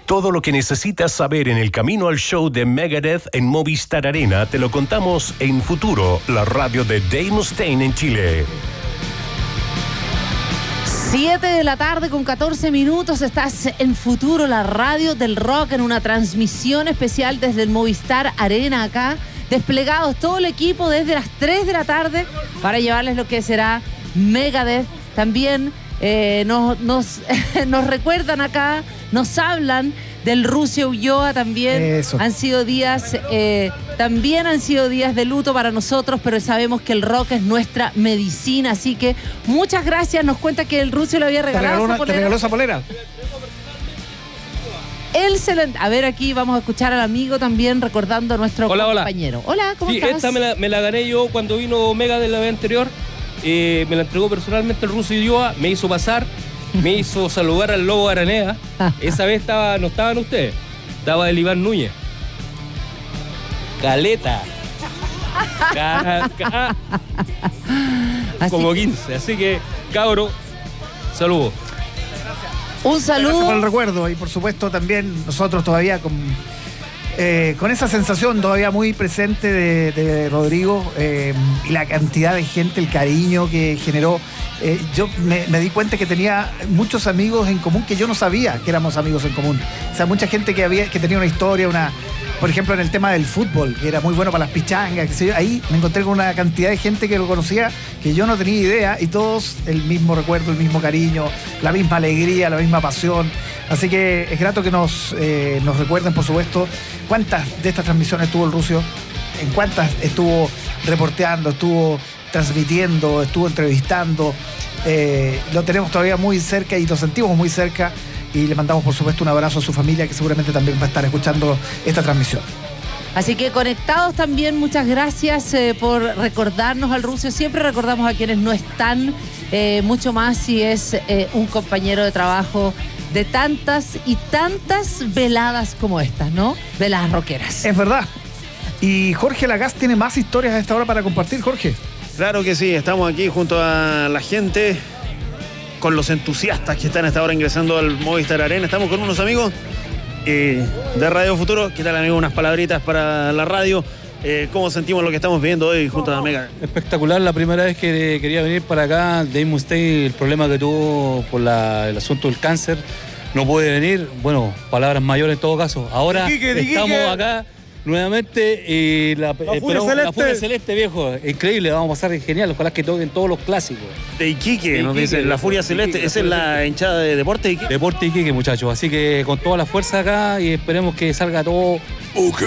Todo lo que necesitas saber en el camino al show de Megadeth en Movistar Arena te lo contamos en Futuro, la radio de Dave Mustaine en Chile. 7:14 con 14 minutos. Estás en Futuro, la radio del rock, en una transmisión especial desde el Movistar Arena acá. Desplegados todo el equipo desde las 3 de la tarde para llevarles lo que será Megadeth. También nos recuerdan acá, nos hablan del Rusio Ulloa también. Eso. Han sido días de luto para nosotros, pero sabemos que el rock es nuestra medicina, así que muchas gracias. Nos cuenta que el Rusio le había regalado ¿Te regaló esa polera? A ver, aquí vamos a escuchar al amigo también recordando a nuestro compañero. Hola, ¿cómo estás? Esta me la gané yo cuando vino Omega de la vez anterior. Me la entregó personalmente el Rusio Ulloa, me hizo pasar, me hizo saludar al Lobo Aranea. Esa vez no estaban ustedes, estaba el Iván Núñez. Caleta. Como 15, así que, cabro, saludos. Un saludo. Gracias por el recuerdo y por supuesto también nosotros todavía con esa sensación todavía muy presente de Rodrigo y la cantidad de gente, el cariño que generó. Yo me di cuenta que tenía muchos amigos en común que yo no sabía que éramos amigos en común. O sea, mucha gente que tenía una historia, por ejemplo, en el tema del fútbol, que era muy bueno para las pichangas, qué sé yo. Ahí me encontré con una cantidad de gente que lo conocía, que yo no tenía idea, y todos el mismo recuerdo, el mismo cariño, la misma alegría, la misma pasión. Así que es grato que nos recuerden, por supuesto, cuántas de estas transmisiones tuvo el Rusio, en cuántas estuvo reporteando, estuvo transmitiendo, estuvo entrevistando. Lo tenemos todavía muy cerca y lo sentimos muy cerca. Y le mandamos, por supuesto, un abrazo a su familia, que seguramente también va a estar escuchando esta transmisión. Así que conectados también, muchas gracias por recordarnos al Rusio. Siempre recordamos a quienes no están, mucho más si es un compañero de trabajo de tantas y tantas veladas como estas, ¿no? Veladas rockeras. Es verdad. Y Jorge Lagaz tiene más historias a esta hora para compartir, Jorge. Claro que sí, estamos aquí junto a la gente, con los entusiastas que están a esta hora ingresando al Movistar Arena. Estamos con unos amigos de Radio Futuro. ¿Qué tal, amigo? Unas palabritas para la radio. ¿Cómo sentimos lo que estamos viendo hoy junto a Mega? Espectacular, la primera vez que quería venir para acá. Dave Mustaine, el problema que tuvo por el asunto del cáncer, no puede venir. Bueno, palabras mayores en todo caso. Ahora estamos acá nuevamente y la Furia Celeste, viejo, increíble, vamos a pasar genial, ojalá que toquen todos los clásicos. De Iquique, nos dicen, la Furia Celeste, esa es la hinchada de Deporte Iquique. Deporte Iquique, muchachos, así que con toda la fuerza acá y esperemos que salga todo ok.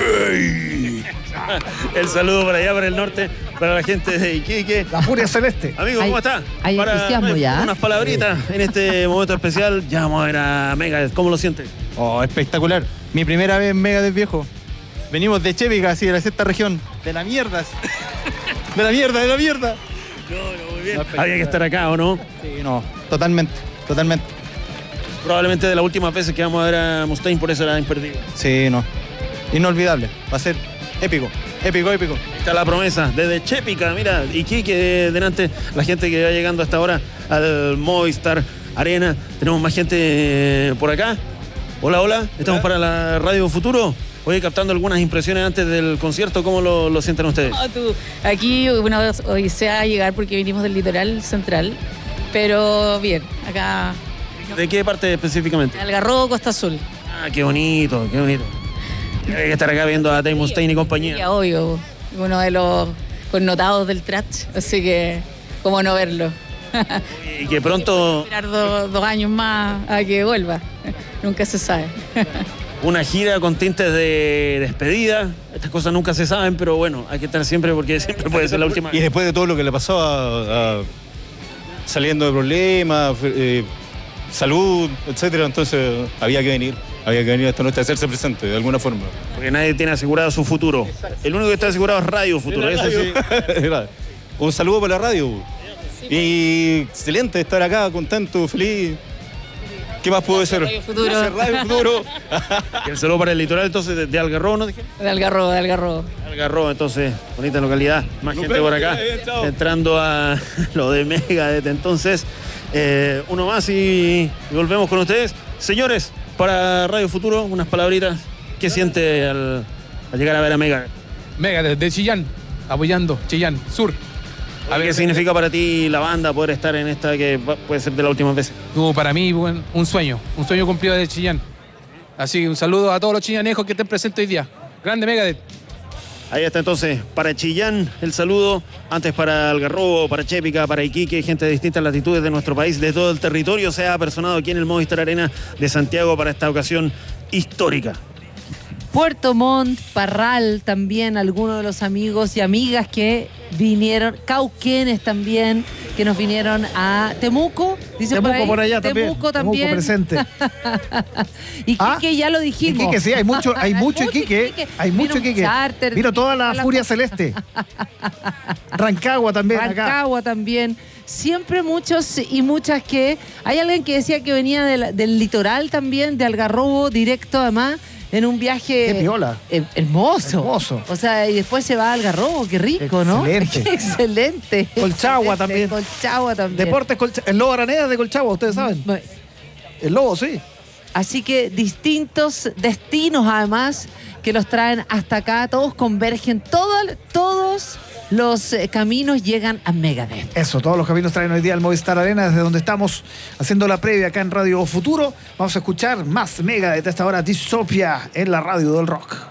El saludo para allá, para el norte, para la gente de Iquique. La Furia Celeste. Amigo, ¿cómo está? Hay entusiasmo ya. Unas palabritas en este momento especial. Ya vamos a ver a Megadeth, ¿cómo lo siente? Oh, espectacular. Mi primera vez en Megadeth, viejo. Venimos de Chepica, así de la sexta región. De la mierda. De la mierda. No, muy bien. Había que estar acá, ¿o no? Sí, no, totalmente. Probablemente de las últimas veces que vamos a ver a Mustaine, por eso era imperdible. Sí, no. Inolvidable. Va a ser épico. Está la promesa, desde Chepica, mira, Iquique, delante, la gente que va llegando hasta ahora al Movistar Arena. Tenemos más gente por acá. Hola. Estamos para la Radio Futuro. Hoy captando algunas impresiones antes del concierto. ¿Cómo lo sienten ustedes? Aquí hoy se va a llegar porque vinimos del litoral central, pero bien, acá. ¿De qué parte específicamente? Algarrobo, Costa Azul. Ah, qué bonito. Hay que estar acá viendo a Dave Mustaine y compañía. Sí, obvio, uno de los connotados del thrash, así que cómo no verlo. Y que pronto... Esperar 2 años más a que vuelva, nunca se sabe. Una gira con tintes de despedida. Estas cosas nunca se saben, pero bueno, hay que estar siempre porque siempre puede ser la última. Y después de todo lo que le pasó saliendo de problemas, salud, etcétera, entonces había que venir esta noche a hacerse presente de alguna forma. Porque nadie tiene asegurado su futuro. El único que está asegurado es Radio Futuro. Sí. Un saludo para la radio. Y excelente estar acá, contento, feliz. ¿Qué más puedo decir? Radio Futuro. Radio Futuro. Y el saludo para el litoral, entonces, de Algarrobo, ¿no dije? De Algarrobo. Algarrobo, entonces, bonita localidad. Más gente por acá, entrando a lo de Megadeth. Entonces, uno más y volvemos con ustedes. Señores, Para Radio Futuro, unas palabritas. ¿Qué siente al llegar a ver a Megadeth? Megadeth de Chillán, apoyando Chillán Sur. ¿Qué significa para ti la banda poder estar en esta que puede ser de las últimas veces? Para mí, un sueño cumplido de Chillán. Así que un saludo a todos los chillanejos que estén presentes hoy día. Grande Megadeth. Ahí está entonces, para Chillán el saludo, antes para Algarrobo, para Chépica, para Iquique, gente de distintas latitudes de nuestro país, de todo el territorio, se ha apersonado aquí en el Movistar Arena de Santiago para esta ocasión histórica. Puerto Montt, Parral también, algunos de los amigos y amigas que vinieron, Cauquenes también, que nos vinieron a Temuco, dice Temuco por allá también. Temuco también. Temuco presente. Iquique ya lo dijimos. Iquique, sí, hay mucho Iquique. Hay mucho Iquique. Vino toda la furia celeste. Rancagua también acá. Rancagua también. Siempre muchos y muchas que... Hay alguien que decía que venía del litoral también, de Algarrobo, directo además, en un viaje... ¡Qué piola! Hermoso. O sea, y después se va a Algarrobo, qué rico, ¿no? Excelente. Excelente. Colchagua también. Colchagua también. Deportes El Lobo Araneda de Colchagua, ustedes saben. El Lobo, sí. Así que distintos destinos además que los traen hasta acá, todos convergen, todos los caminos llegan a Megadeth. Eso, todos los caminos traen hoy día al Movistar Arena, desde donde estamos haciendo la previa acá en Radio Futuro. Vamos a escuchar más Megadeth a esta hora, Dystopia, en la radio del rock.